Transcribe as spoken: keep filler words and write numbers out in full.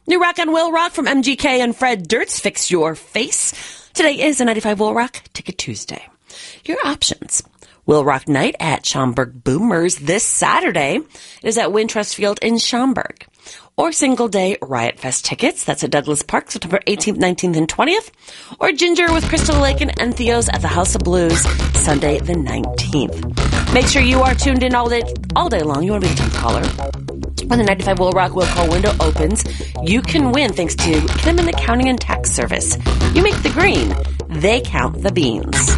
New rock on Will Rock from M G K and Fred Durst, Fix Your Face. Today is the ninety-five Will Rock Ticket Tuesday. Your options. Will Rock Night at Schaumburg Boomers this Saturday. It is at Wintrust Field in Schaumburg. Or single day Riot Fest tickets. That's at Douglas Park, September eighteenth, nineteenth, and twentieth. Or Ginger with Crystal Lake and Entheos at the House of Blues, Sunday the nineteenth. Make sure you are tuned in all day, all day long. You want to be the tenth caller. When the ninety-five Will Rock Will Call window opens, you can win thanks to Kinnaman Accounting and Tax Service. You make the green. They count the beans.